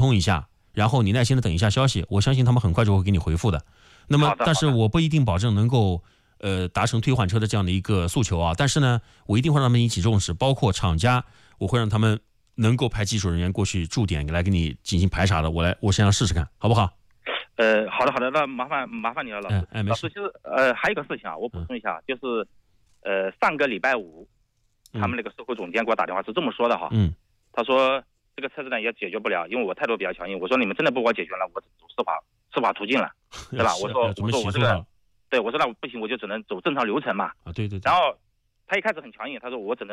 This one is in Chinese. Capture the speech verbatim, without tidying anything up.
通一下，然后你耐心的等一下消息，我相信他们很快就会给你回复的。那么，但是我不一定保证能够呃达成退换车的这样的一个诉求啊，但是呢，我一定会让他们一起重视，包括厂家，我会让他们能够派技术人员过去驻点来给你进行排查的，我来我先要试试看，好不好？ 呃，好的好的，那麻烦麻烦你了，老师。 哎哎，没事。 老师，其实呃还有一个事情啊，我补充一下，嗯、就是呃上个礼拜五，他们那个售后总监给我打电话是这么说的哈， 嗯， 他说这个车子呢也解决不了，因为我态度比较强硬，我说你们真的不给我解决了，我走司法司法途径了，对吧？我说我说我这个，对我说那不行，我就只能走正常流程嘛。 啊，对对对。 然后他一开始很强硬，他说我只能。